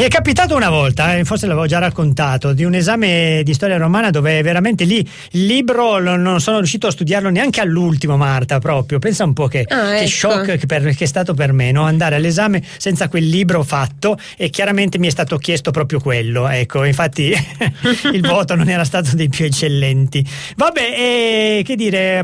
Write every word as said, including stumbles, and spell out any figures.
Mi è capitato una volta, eh, forse l'avevo già raccontato, di un esame di storia romana dove veramente lì il libro non sono riuscito a studiarlo neanche all'ultimo, Marta, proprio. Pensa un po' che, ah, che ecco. shock che, per, che è stato per me, no? Andare all'esame senza quel libro fatto, e chiaramente mi è stato chiesto proprio quello, ecco, infatti il voto non era stato dei più eccellenti. Vabbè, eh, che dire,